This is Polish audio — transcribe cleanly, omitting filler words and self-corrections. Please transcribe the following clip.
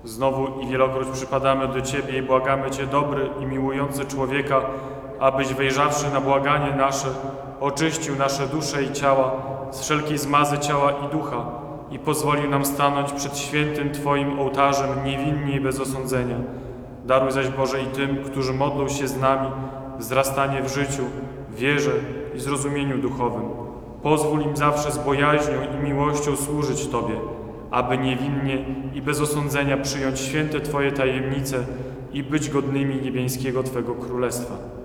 Znowu i wielokroć przypadamy do Ciebie i błagamy Cię, dobry i miłujący człowieka, abyś wejrzawszy na błaganie nasze, oczyścił nasze dusze i ciała z wszelkiej zmazy ciała i ducha i pozwolił nam stanąć przed świętym Twoim ołtarzem niewinnie i bez osądzenia. Daruj zaś Boże i tym, którzy modlą się z nami, wzrastanie w życiu, wierze i zrozumieniu duchowym. Pozwól im zawsze z bojaźnią i miłością służyć Tobie, aby niewinnie i bez osądzenia przyjąć święte Twoje tajemnice i być godnymi niebiańskiego Twego Królestwa.